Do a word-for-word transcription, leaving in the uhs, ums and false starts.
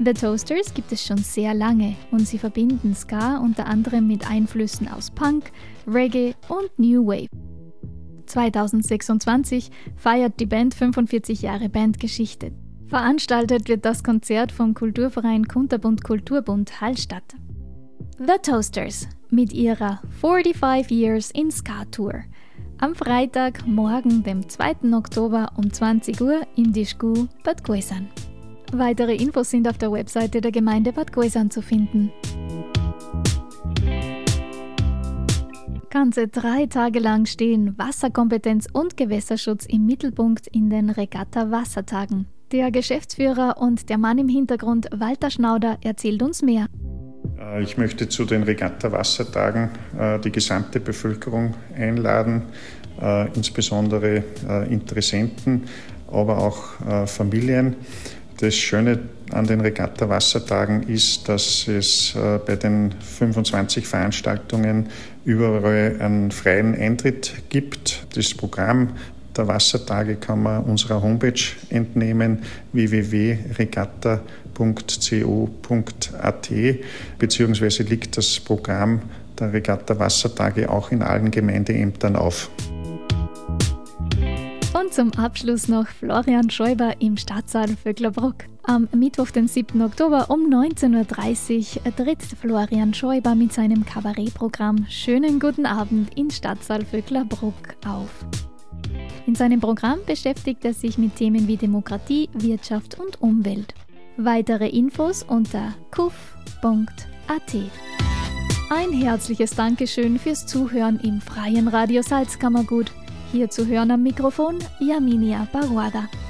The Toasters gibt es schon sehr lange und sie verbinden Ska unter anderem mit Einflüssen aus Punk, Reggae und New Wave. zwanzig sechsundzwanzig feiert die Band fünfundvierzig Jahre Bandgeschichte. Veranstaltet wird das Konzert vom Kulturverein Kunterbund Kulturbund Hallstatt. The Toasters mit ihrer forty-five Years in Ska Tour. Am Freitag, morgen, dem zweiten Oktober um zwanzig Uhr im Dischku Bad Gäusern. Weitere Infos sind auf der Webseite der Gemeinde Bad Gäusern zu finden. Ganze drei Tage lang stehen Wasserkompetenz und Gewässerschutz im Mittelpunkt in den Regatta-Wassertagen. Der Geschäftsführer und der Mann im Hintergrund, Walter Schnauder, erzählt uns mehr. Ich möchte zu den Regatta-Wassertagen die gesamte Bevölkerung einladen, insbesondere Interessenten, aber auch Familien. Das Schöne an den Regatta-Wassertagen ist, dass es bei den fünfundzwanzig Veranstaltungen überall einen freien Eintritt gibt. Das Programm der Wassertage kann man unserer Homepage entnehmen, w w w punkt regatta punkt co punkt a t, beziehungsweise liegt das Programm der Regatta-Wassertage auch in allen Gemeindeämtern auf. Und zum Abschluss noch Florian Schäuber im Stadtsaal Vöcklerbruck. Am Mittwoch, den siebten Oktober um neunzehn Uhr dreißig tritt Florian Schäuber mit seinem Kabarettprogramm Schönen guten Abend in Stadtsaal Vöcklerbruck auf. In seinem Programm beschäftigt er sich mit Themen wie Demokratie, Wirtschaft und Umwelt. Weitere Infos unter kuf punkt a t. Ein herzliches Dankeschön fürs Zuhören im freien Radio Salzkammergut. Hier zu hören am Mikrofon Yaminia Baruada.